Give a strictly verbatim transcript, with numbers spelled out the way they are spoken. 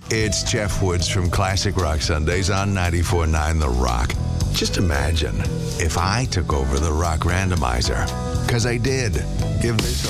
It's Jeff Woods from Classic Rock Sundays on ninety-four point nine The Rock. Just imagine if I took over the Rock Randomizer. Because I did. Give this